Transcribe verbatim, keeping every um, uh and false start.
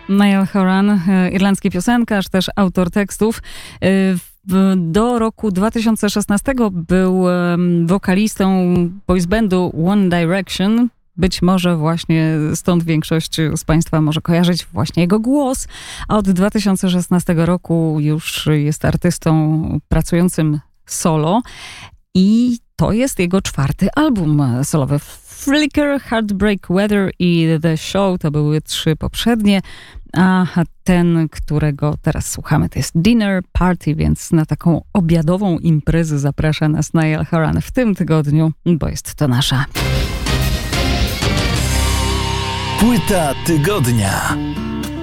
Niall Horan, irlandzki piosenkarz, też autor tekstów. Do roku dwa tysiące szesnastego był wokalistą boys bandu One Direction. Być może właśnie stąd większość z Państwa może kojarzyć właśnie jego głos. A od dwa tysiące szesnastego roku już jest artystą pracującym solo. I to jest jego czwarty album solowy. Flicker, Heartbreak Weather i The Show to były trzy poprzednie, a ten, którego teraz słuchamy, to jest Dinner Party, więc na taką obiadową imprezę zaprasza nas Niall Horan w tym tygodniu, bo jest to nasza Płyta tygodnia.